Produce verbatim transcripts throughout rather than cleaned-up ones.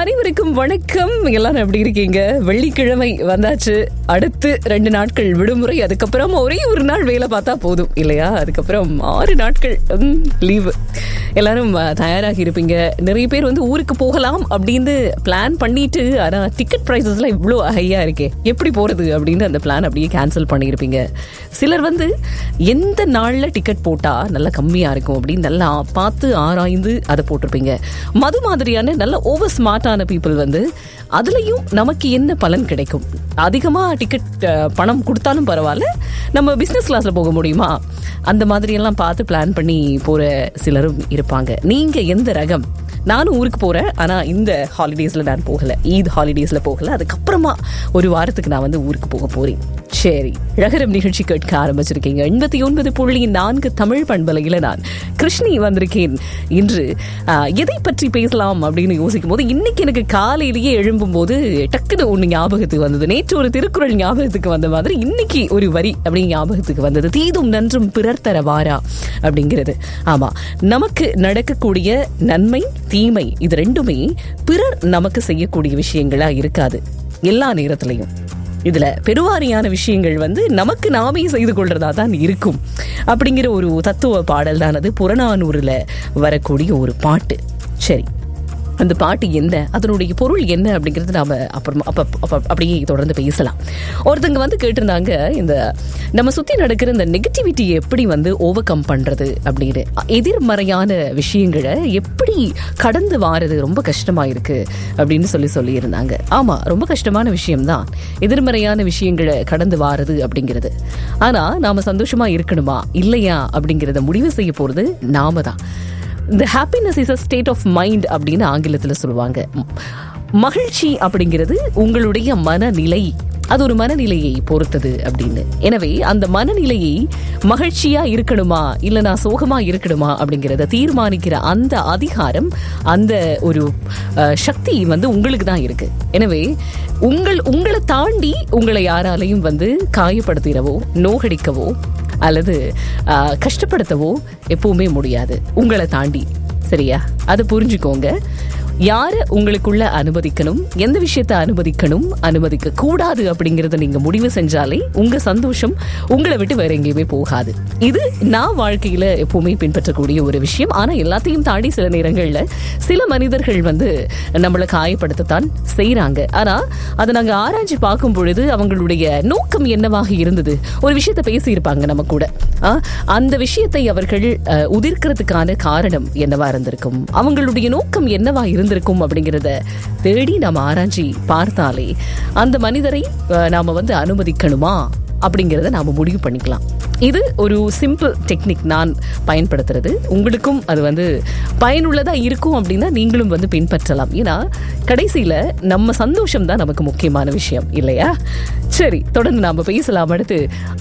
அனைவருக்கும் வணக்கம். எல்லாரும் எப்படி இருக்கீங்க? வெள்ளிக்கிழமை வந்தாச்சு. அடுத்து ரெண்டு நாட்கள் விடுமுறை. அதுக்கப்புறம் ஒரே ஒரு நாள் வேலை பார்த்தா போதும் இல்லையா? அதுக்கப்புறம் ஆறு நாட்கள் லீவு. எல்லாரும் தயாராகி இருப்பீங்க. நிறைய பேர் வந்து ஊருக்கு போகலாம் அப்படின்னு பிளான் பண்ணிட்டு, ஆனா டிக்கெட் பிரைசஸ்லாம் இவ்வளோ ஹையா இருக்கே, எப்படி போறது அப்படின்னு அந்த பிளான் அப்படியே கேன்சல் பண்ணியிருப்பீங்க. சிலர் வந்து எந்த நாள்ல டிக்கெட் போட்டா நல்லா கம்மியா இருக்கும் அப்படின்னு நல்லா பார்த்து ஆராய்ந்து அதை போட்டிருப்பீங்க. மது மாதிரியான நல்ல ஓவர் ஸ்மார்ட்டான பீப்புள் வந்து அதுலயும் நமக்கு என்ன பலன் கிடைக்கும், அதிகமா டிக்கெட் பணம் கொடுத்தாலும் பரவாயில்ல, நம்ம பிசினஸ் கிளாஸ்ல போக முடியுமா, அந்த மாதிரி எல்லாம் பார்த்து பிளான் பண்ணி போற சிலரும் இருப்பாங்க. நீங்க எந்த ரகம்? நானும் ஊருக்கு போறேன், ஆனா இந்த ஹாலிடேஸ்ல நான் போகல, ஈத் ஹாலிடேஸ்ல போகல. அதுக்கப்புறமா ஒரு வாரத்துக்கு நான் வந்து ஊருக்கு போக போறேன். சரி, ரகரம் நிகழ்ச்சி கேட்க ஆரம்பிச்சிருக்கீங்க. எண்பத்தி ஒன்பது புள்ளி நான்கு தமிழ் பண்பலையில நான் கிருஷ்ணி வந்திருக்கேன். இன்று எதை பற்றி பேசலாம் அப்படின்னு யோசிக்கும் போது, இன்னைக்கு எனக்கு காலையிலேயே எழும்பும் போது டக்குன்னு ஒண்ணு ஞாபகத்துக்கு வந்தது. நேற்று ஒரு திருக்குறள் ஞாபகத்துக்கு வந்த மாதிரி இன்னைக்கு ஒரு வரி அப்படி ஞாபகத்துக்கு வந்தது. தீதும் நன்றும் பிறர் தர வாரா அப்படிங்கிறது. ஆமா, நமக்கு நடக்கக்கூடிய நன்மை தீமை இது ரெண்டுமே பிறர் நமக்கு செய்யக்கூடிய விஷயங்களா இருக்காது எல்லா நேரத்திலையும். இதுல பெருவாரியான விஷயங்கள் வந்து நமக்கு நாமே செய்து கொள்றதா தான் இருக்கும் அப்படிங்கிற ஒரு தத்துவ பாடல் தான் அது. புறநானூறுல வரக்கூடிய ஒரு பாட்டு. சரி, அந்த பாட்டு என்ன, அதனுடைய பொருள் என்ன அப்படிங்கிறது நாம அப்புறம் அப்ப அப்படியே தொடர்ந்து பேசலாம். ஒருத்தங்க வந்து கேட்டிருந்தாங்க, இந்த நம்ம சுத்தி நடக்கிற இந்த நெகட்டிவிட்டியை எப்படி வந்து ஓவர் கம் பண்றது அப்படின்னு, எதிர்மறையான விஷயங்களை எப்படி கடந்து வாரது ரொம்ப கஷ்டமா இருக்கு அப்படின்னு சொல்லி சொல்லி இருந்தாங்க. ஆமா, ரொம்ப கஷ்டமான விஷயம்தான் எதிர்மறையான விஷயங்களை கடந்து வாரது அப்படிங்கிறது. ஆனா நாம சந்தோஷமா இருக்கணுமா இல்லையா அப்படிங்கிறத முடிவு செய்ய போறது நாம தான். The happiness is a state of mind அப்படின்னு ஆங்கிலத்தில் சொல்லுவாங்க. மகிழ்ச்சி அப்படிங்கிறது உங்களுடைய மனநிலை, அது ஒரு மனநிலையை பொறுத்தது அப்படின்னு. எனவே அந்த மனநிலையை மகிழ்ச்சியா இருக்கணுமா இல்ல நான் சோகமா இருக்கணுமா அப்படிங்கிறத தீர்மானிக்கிற அந்த அதிகாரம், அந்த ஒரு சக்தி வந்து உங்களுக்கு தான் இருக்கு. எனவே உங்கள் உங்களை தாண்டி உங்களை யாராலையும் வந்து காயப்படுத்திடவோ நோகடிக்கவோ அல்லது கஷ்டப்படுத்தவோ எப்பவுமே முடியாது உங்களை தாண்டி. சரியா? அதை புரிஞ்சுக்கோங்க. யாரை உங்களுக்குள்ள அனுமதிக்கணும், எந்த விஷயத்தை அனுமதிக்கணும் அனுமதிக்க கூடாது அப்படிங்கறத நீங்க முடிவு செஞ்சாலே உங்க சந்தோஷம் உங்களை விட்டு வேற எங்கேயுமே போகாது. இது நான் வாழ்க்கையில எப்பவுமே பின்பற்றக்கூடிய ஒரு விஷயம். ஆனா எல்லாத்தையும் தாண்டி சில நேரங்கள்ல சில மனிதர்கள் வந்து நம்மளை காயப்படுத்தத்தான் செய்யறாங்க. ஆனா அதை நாங்க ஆராய்ச்சி பார்க்கும் பொழுது அவங்களுடைய நோக்கம் என்னவாக இருந்தது, ஒரு விஷயத்த பேசியிருப்பாங்க நம்ம கூட, அந்த விஷயத்தை அவர்கள் உதிர்க்கிறதுக்கான காரணம் என்னவா இருந்திருக்கும், அவங்களுடைய நோக்கம் என்னவா இருந்திருக்கும் அப்படிங்கிறத தேடி நாம ஆராய்ச்சி பார்த்தாலே அந்த மனிதரை நாம வந்து அனுமதிக்கணுமா அப்படிங்கிறத நாம முடிவு பண்ணிக்கலாம். இது ஒரு சிம்பிள் டெக்னிக் நான் பயன்படுத்துறது. உங்களுக்கும் அது வந்து பயனுள்ளதா இருக்கும் அப்படின்னா நீங்களும் வந்து பின்பற்றலாம். ஏன்னா கடைசியில நம்ம சந்தோஷம் தான் நமக்கு முக்கியமான விஷயம் இல்லையா? சரி, தொடர்ந்து நாம பேசலாம். அடுத்து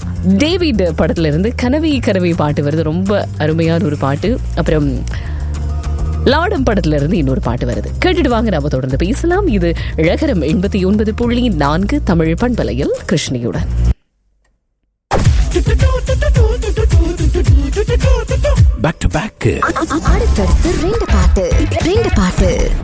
டேவிட் படத்துல இருந்து கனவை கனவை பாட்டு வருது, ரொம்ப அருமையான ஒரு பாட்டு. அப்புறம் லாடம் படத்துல இருந்து இன்னொரு பாட்டு வருது, கேட்டுட்டு வாங்க, நாம தொடர்ந்து பேசலாம். இது ரகரம் எண்பத்தி ஒன்பது புள்ளி நான்கு தமிழ் பண்பலையில் கிருஷ்ணியுடன். பேக் டு பேக் அடுத்தடுத்து ரெண்டு பாட்டு ரெண்டு பாட்டு